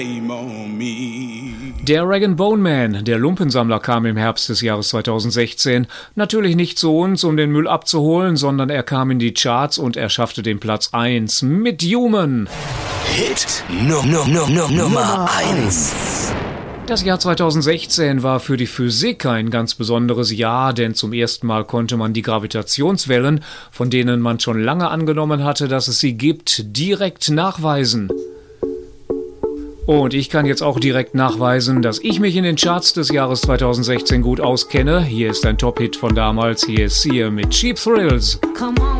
Der Rag & Bone Man, der Lumpensammler, kam im Herbst des Jahres 2016 natürlich nicht zu uns, um den Müll abzuholen, sondern er kam in die Charts und er schaffte den Platz 1 mit Human. Hit Nummer 1. Das Jahr 2016 war für die Physik ein ganz besonderes Jahr, denn zum ersten Mal konnte man die Gravitationswellen, von denen man schon lange angenommen hatte, dass es sie gibt, direkt nachweisen. Und ich kann jetzt auch direkt nachweisen, dass ich mich in den Charts des Jahres 2016 gut auskenne. Hier ist ein Top-Hit von damals. Hier ist Sia mit Cheap Thrills. Come on.